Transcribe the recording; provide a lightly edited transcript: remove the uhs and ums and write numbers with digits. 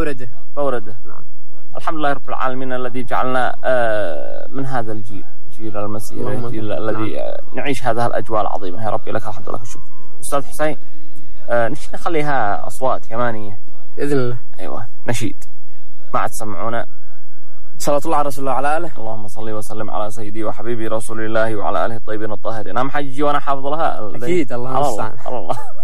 بورده. نعم. الحمد لله رب العالمين الذي جعلنا من هذا الجيل، جيل المسيرة، الجيل الذي نعيش هذه الأجواء العظيمة. يا ربي لك الحمد لك الشكر. أستاذ حسين، نخليها أصوات يمانية بإذن الله. أيوة، نشيد ما تسمعونا. صلاة الله على رسول الله وعلى آله. اللهم صل وسلم على سيدي وحبيبي رسول الله وعلى آله الطيبين الطاهرين. أهم حاجة وانا حافظ لها. أكيد. الله المستعان. الله